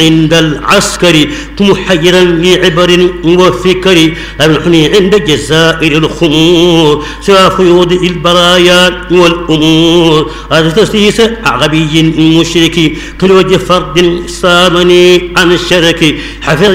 عند العسكر محيرا لعبر وفكر أمنحني عند جزائر الخمور سوى فيوض البرايا والأمور هذا تسليس عربي مشرك كل وجه فرد سامني عن الشرك حفظ